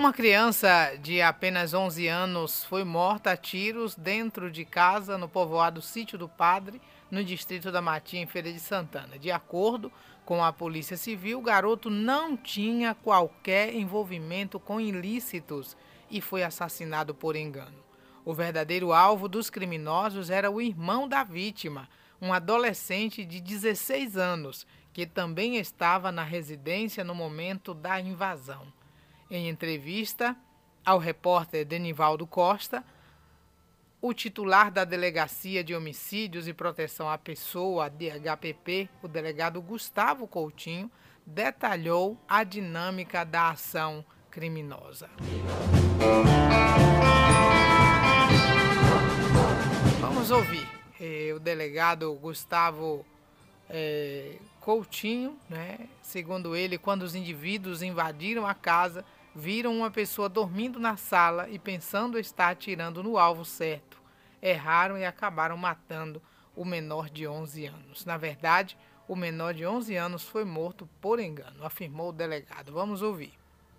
Uma criança de apenas 11 anos foi morta a tiros dentro de casa no povoado Sítio do Padre, no distrito da Matinha, em Feira de Santana. De acordo com a Polícia Civil, o garoto não tinha qualquer envolvimento com ilícitos e foi assassinado por engano. O verdadeiro alvo dos criminosos era o irmão da vítima, um adolescente de 16 anos, que também estava na residência no momento da invasão. Em entrevista ao repórter Denivaldo Costa, o titular da Delegacia de Homicídios e Proteção à Pessoa, DHPP, o delegado Gustavo Coutinho, detalhou a dinâmica da ação criminosa. Vamos ouvir o delegado Gustavo Coutinho, né? Segundo ele, quando os indivíduos invadiram a casa, viram uma pessoa dormindo na sala e, pensando estar atirando no alvo certo, erraram e acabaram matando o menor de 11 anos. Na verdade, o menor de 11 anos foi morto por engano, afirmou o delegado. Vamos ouvir.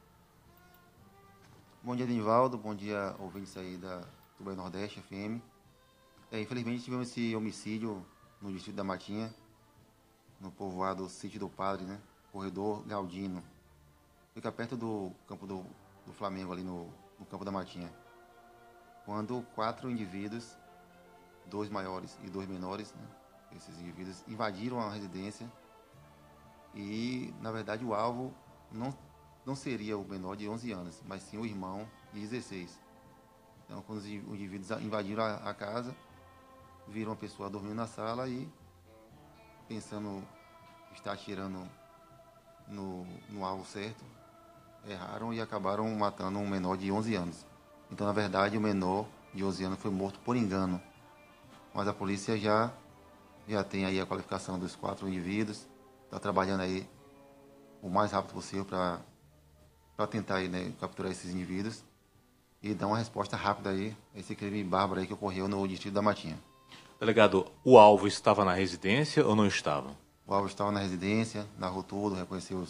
Bom dia, Denivaldo. Bom dia, ouvintes aí da Tubai Nordeste FM. Infelizmente, tivemos esse homicídio no distrito da Matinha, no povoado Sítio do Padre, né? Corredor Galdino. Fica perto do campo do Flamengo, ali no campo da Matinha. Quando 4 indivíduos, 2 maiores e 2 menores, né? Esses indivíduos invadiram a residência e, na verdade, o alvo não seria o menor de 11 anos, mas sim o irmão de 16. Então, quando os indivíduos invadiram a casa, viram uma pessoa dormindo na sala e, pensando estar atirando no alvo certo, erraram e acabaram matando um menor de 11 anos. Então, na verdade, o menor de 11 anos foi morto por engano. Mas a polícia já tem aí a qualificação dos 4 indivíduos, está trabalhando aí o mais rápido possível para tentar aí, né, capturar esses indivíduos e dar uma resposta rápida aí a esse crime bárbaro aí que ocorreu no distrito da Matinha. Delegado, o alvo estava na residência ou não estava? O alvo estava na residência, narrou tudo, reconheceu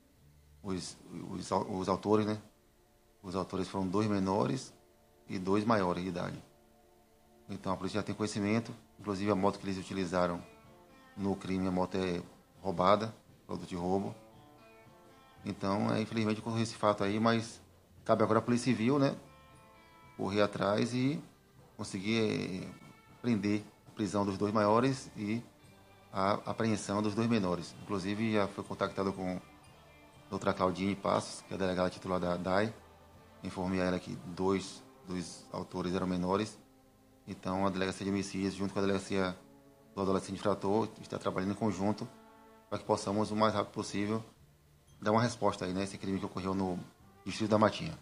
os autores, né? Os autores foram 2 menores e 2 maiores de idade. Então a polícia já tem conhecimento, inclusive a moto que eles utilizaram no crime, a moto é roubada, produto de roubo. Então, infelizmente, ocorreu esse fato aí, mas cabe agora à Polícia Civil, né? Correr atrás e conseguir prender a prisão dos 2 maiores e a apreensão dos 2 menores. Inclusive, já foi contactado com a doutora Claudine Passos, que é a delegada titular da DAI. Informei a ela que 2 dos autores eram menores. Então, a Delegacia de Homicídios, junto com a Delegacia do Adolescente Infrator, está trabalhando em conjunto para que possamos, o mais rápido possível, dar uma resposta aí, né, esse crime que ocorreu no distrito da Matinha.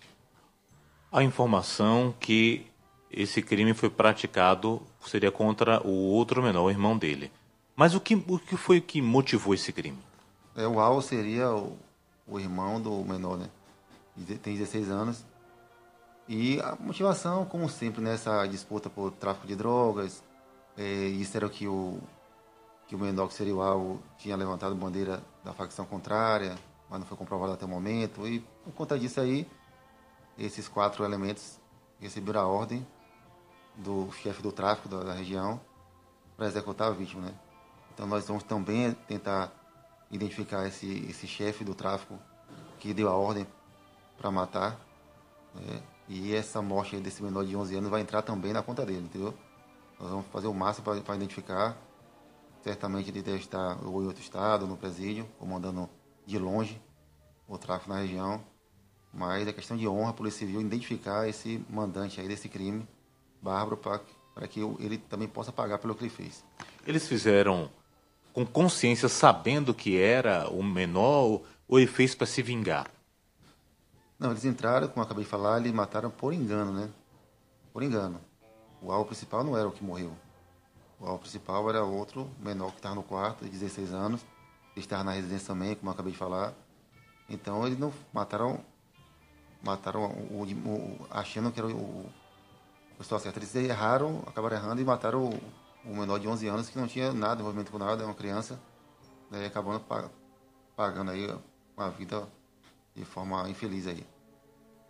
A informação que esse crime foi praticado seria contra o outro menor, o irmão dele. Mas o que foi que motivou esse crime? O alvo seria o irmão do menor, né? Tem 16 anos. E a motivação, como sempre, nessa disputa por tráfico de drogas, isso era que o menor, que seria o alvo, tinha levantado bandeira da facção contrária, mas não foi comprovado até o momento. E por conta disso aí, esses 4 elementos receberam a ordem do chefe do tráfico da região para executar a vítima, né? Então nós vamos também tentar identificar esse chefe do tráfico que deu a ordem para matar, né? E essa morte desse menor de 11 anos vai entrar também na conta dele, entendeu? Nós vamos fazer o máximo para identificar. Certamente ele deve estar ou em outro estado, no presídio, comandando de longe o tráfico na região. Mas é questão de honra a Polícia Civil identificar esse mandante aí desse crime bárbaro para que ele também possa pagar pelo que ele fez. Eles fizeram com consciência, sabendo que era o menor, ou ele fez para se vingar? Não, eles entraram, como eu acabei de falar, eles mataram por engano, né? Por engano. O alvo principal não era o que morreu. O alvo principal era outro menor que estava no quarto, de 16 anos, que estava na residência também, como eu acabei de falar. Então eles não mataram achando que era o pessoal certo. Eles erraram, acabaram errando e mataram o menor de 11 anos, que não tinha nada, envolvimento com nada, é uma criança, né, acabando pagando aí uma vida de forma infeliz aí.